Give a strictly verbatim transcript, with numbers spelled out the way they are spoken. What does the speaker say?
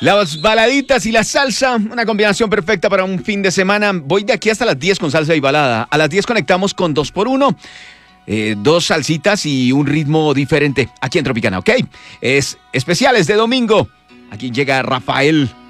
Las baladitas y la salsa, una combinación perfecta para un fin de semana. Voy de aquí hasta las diez con salsa y balada. A las diez conectamos con dos por uno. Eh, dos salsitas y un ritmo diferente aquí en Tropicana, ¿ok? Es especiales de domingo. Aquí llega Rafael